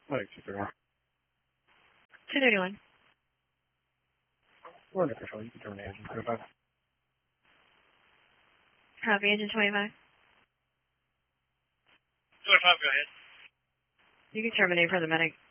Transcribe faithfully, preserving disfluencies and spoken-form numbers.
Like two thirty-one. two thirty-one. We're under control. You can terminate engine twenty-five. Copy, engine twenty-five. twenty-five, go ahead. You can terminate for the medic.